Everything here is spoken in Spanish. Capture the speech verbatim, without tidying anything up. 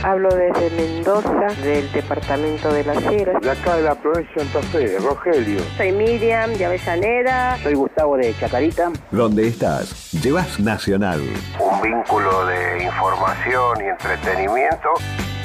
Hablo desde Mendoza, del departamento de Las Heras. De acá de la provincia de Santa Fe, Rogelio. Soy Miriam de Avellaneda. Soy Gustavo de Chacarita. Donde estás, llevas Nacional. Un vínculo de información y entretenimiento.